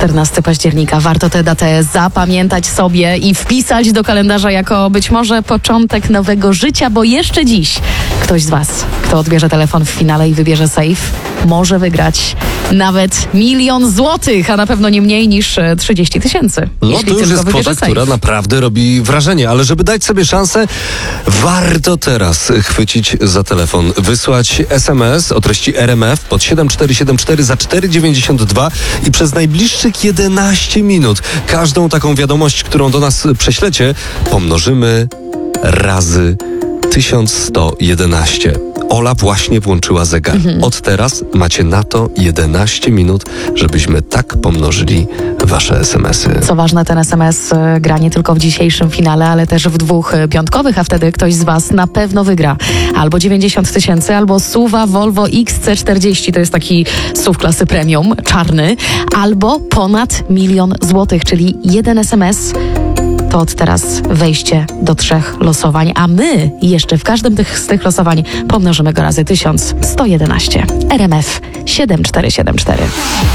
14 października. Warto tę datę zapamiętać sobie i wpisać do kalendarza jako być może początek nowego życia, bo jeszcze dziś ktoś z Was, kto odbierze telefon w finale i wybierze safe, może wygrać nawet 1 000 000 złotych, a na pewno nie mniej niż 30 000. No to już jest kwota, która naprawdę robi wrażenie, ale żeby dać sobie szansę, warto teraz chwycić za telefon, wysłać SMS o treści RMF pod 7474 za 4,92 i przez najbliższych 11 minut każdą taką wiadomość, którą do nas prześlecie, pomnożymy razy 1111. Ola właśnie włączyła zegar. Od teraz macie na to 11 minut, żebyśmy tak pomnożyli wasze SMS-y. Co ważne, ten SMS gra nie tylko w dzisiejszym finale, ale też w 2 piątkowych, a wtedy ktoś z Was na pewno wygra. Albo 90 000, albo SUV-a Volvo XC40, to jest taki SUV klasy premium, czarny, albo ponad 1 000 000 złotych, czyli jeden SMS to od teraz wejście do 3 losowań, a my jeszcze w każdym z tych losowań pomnożymy go razy 1111. RMF 7474.